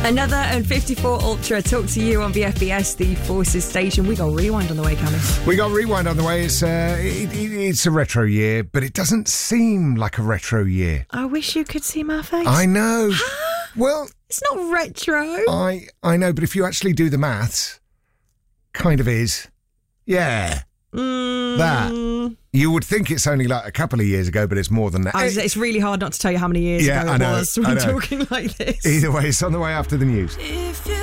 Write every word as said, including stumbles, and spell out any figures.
Another and fifty-four Ultra. Talk to you on B F B S, the Forces station. We got Rewind on the way, coming. We got Rewind on the way. It's uh, it, it, it's a retro year, but it doesn't seem like a retro year. I wish you could see my face. I know. Well, it's not retro. I I know, but if you actually do the maths, kind of is. Yeah. Mm. That. You would think it's only like a couple of years ago, but it's more than that. I was, it's really hard not to tell you how many years yeah, ago I it know, was when I know. talking like this. Either way, it's on the way after the news. If you